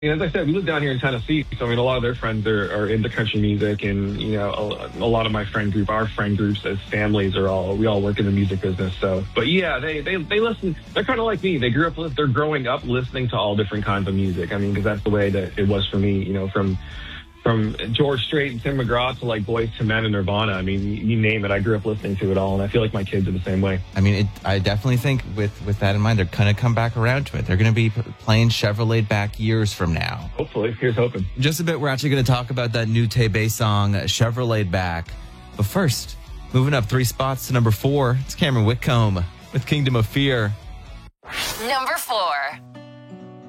as I said, we live down here in Tennessee, so I mean, a lot of their friends are into country music, and a lot of my friend group, our friend groups as families we all work in the music business. So, but yeah, they listen. They're kind of like me. They're growing up listening to all different kinds of music. I mean, because that's the way that it was for me. From George Strait and Tim McGraw to like Boyz II Men and Nirvana. I mean, you name it. I grew up listening to it all, and I feel like my kids are the same way. I mean, I definitely think with that in mind, they're going to come back around to it. They're going to be playing Chevrolet back years from now. Hopefully. Here's hoping. In just a bit, we're actually going to talk about that new Tay Bay song, Chevrolet Back. But first, moving up 3 spots to number 4, it's Cameron Whitcomb with Kingdom of Fear. Number 4.